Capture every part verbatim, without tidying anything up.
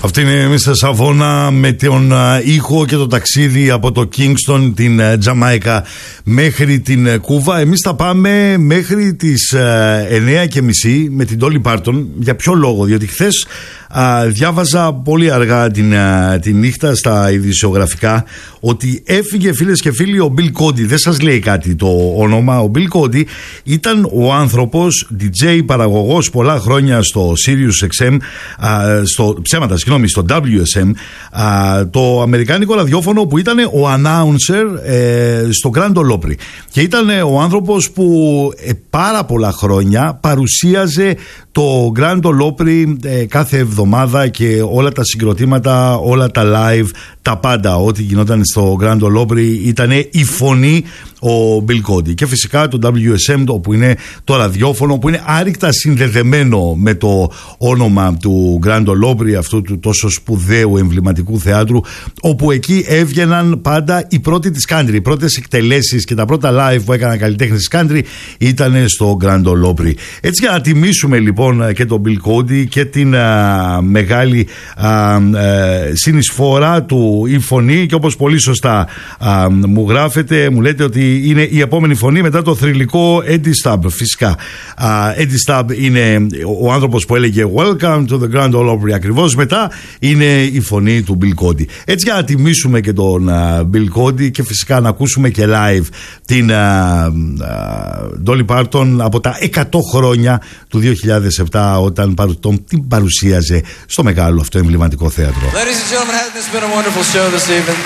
Αυτή είναι η μίστερ Σαββόνα με τον ήχο και το ταξίδι από το Kingston, την Τζαμάικα, μέχρι την Κούβα. Εμείς θα πάμε μέχρι τις εννιά και μισή με την Dolly Parton. Για ποιο λόγο? Διότι χθες α, διάβαζα πολύ αργά την, α, την νύχτα στα ειδησιογραφικά ότι έφυγε, φίλες και φίλοι, ο Bill Conti. Δεν σας λέει κάτι το όνομα? Ο Bill Conti ήταν ο άνθρωπος, ντι τζέι παραγωγός πολλά χρόνια στο Sirius εξ εμ, α, στο, ψέματα, συγγνώμη, στο ντάμπλιου ες εμ, α, το αμερικάνικο ραδιόφωνο, που ήταν ο announcer ε, στο Grand Ole Opry. Και ήταν ο άνθρωπος που ε, πάρα πολλά χρόνια παρουσίαζε το Grand Ole Opry ε, κάθε εβδομάδα και όλα τα συγκροτήματα, όλα τα live, τα πάντα, ό,τι γινόταν στο Grand Ole Opry ήταν η φωνή ο Bill Conti. Και φυσικά το ντάμπλιου ες εμ, όπου είναι το ραδιόφωνο που είναι άρρηκτα συνδεδεμένο με το όνομα του Grand Ole Opry, αυτού του τόσο σπουδαίου εμβληματικού θεάτρου, όπου εκεί έβγαιναν πάντα οι πρώτοι της country. Οι πρώτες εκτελέσεις και τα πρώτα live που έκαναν καλλιτέχνες της country ήταν στο Grand Ole Opry. Έτσι, για να τιμήσουμε λοιπόν και τον Bill Conti και την α, μεγάλη α, α, συνεισφορά του η φωνή, και όπως πολύ σωστά α, μου γράφετε, μου λέτε ότι είναι η επόμενη φωνή μετά το θρυλικό Eddie Stubb. Φυσικά uh, Eddie Stubb είναι ο άνθρωπος που έλεγε Welcome to the Grand Ole Opry. Ακριβώς μετά είναι η φωνή του Bill Conti. Έτσι, για να τιμήσουμε και τον uh, Bill Conti και φυσικά να ακούσουμε και live την uh, uh, Dolly Parton από τα εκατό χρόνια του δύο χιλιάδες επτά, όταν παρου, τον, την παρουσίαζε στο μεγάλο αυτό εμβληματικό θέατρο. Ladies and gentlemen, hasn't this been a wonderful show this evening?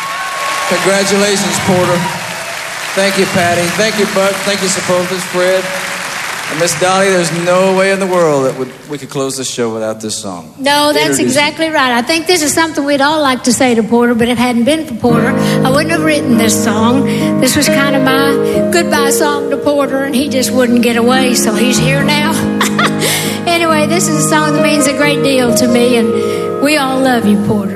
Congratulations, Porter. Thank you, Patty. Thank you, Buck. Thank you, Sepulveda, Fred. And Miss Dolly, there's no way in the world that would, we could close this show without this song. No, that's exactly right. I think this is something we'd all like to say to Porter, but if it hadn't been for Porter, I wouldn't have written this song. This was kind of my goodbye song to Porter, and he just wouldn't get away, so he's here now. Anyway, this is a song that means a great deal to me, and we all love you, Porter.